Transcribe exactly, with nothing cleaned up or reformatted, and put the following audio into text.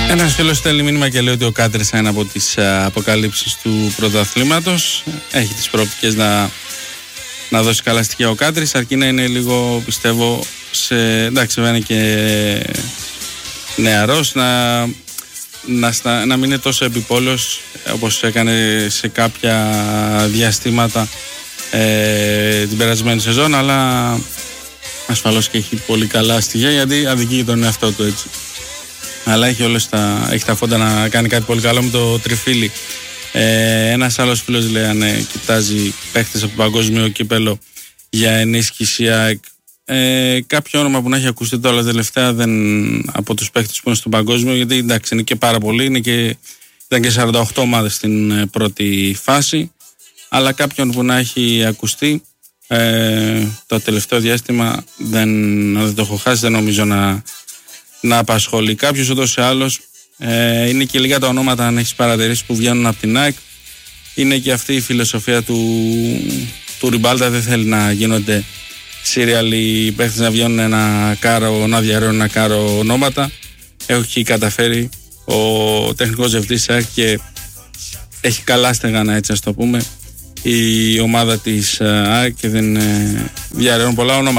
Ένας φίλος στέλνει μήνυμα και λέει ότι ο Κάντρης είναι από τις αποκαλύψεις του πρωταθλήματος. Έχει τις προοπτικές να, να δώσει καλά στοιχεία ο Κάντρης, αρκεί να είναι λίγο, πιστεύω, σε, εντάξει, βέβαια είναι και νεαρός, να, να, να, να μην είναι τόσο επιπόλαιος όπως έκανε σε κάποια διαστήματα ε, την περασμένη σεζόν, αλλά ασφαλώς και έχει πολύ καλά στοιχεία, γιατί αδικεί τον εαυτό του έτσι. Αλλά έχει, όλες τα, έχει τα φόντα να κάνει κάτι πολύ καλό με το τριφύλι. Ε, ένας άλλος φίλος λέει αν ε, κοιτάζει παίχτες από παγκόσμιο κύπελο για ενίσχυση. Ε, κάποιο όνομα που να έχει ακουστεί τώρα τελευταία δεν, από τους παίχτες που είναι στο παγκόσμιο, γιατί εντάξει είναι και πάρα πολλοί, είναι και, ήταν και σαράντα οκτώ ομάδες στην ε, πρώτη φάση, αλλά κάποιον που να έχει ακουστεί ε, το τελευταίο διάστημα δεν, δεν το έχω χάσει, δεν νομίζω να να απασχολεί κάποιος ούτως ή άλλως. Ε, είναι και λίγα τα ονόματα, αν έχεις παρατηρήσει, που βγαίνουν από την ΑΕΚ. Είναι και αυτή η φιλοσοφία του, του Ριμπάλτα, δεν θέλει να γίνονται σύριαλοι παίχτες, να βγαίνουν ένα κάρο, να διαρρέουν ένα κάρο ονόματα. Έχει καταφέρει ο τεχνικός διευθυντής ΑΕΚ και έχει καλά στεγανά, έτσι ας το πούμε, η ομάδα της ΑΕΚ, και δεν ε, διαρρέουν πολλά ονόματα.